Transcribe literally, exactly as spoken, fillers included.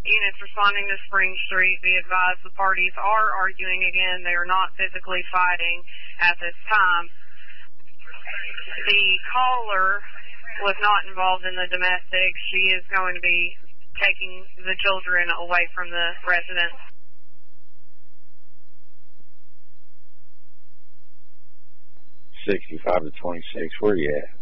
units responding to Spring Street. Be advised the parties are arguing again. They are not physically fighting at this time. The caller was not involved in the domestic. She is going to be taking the children away from the residence. sixty-five to twenty-six, where you at?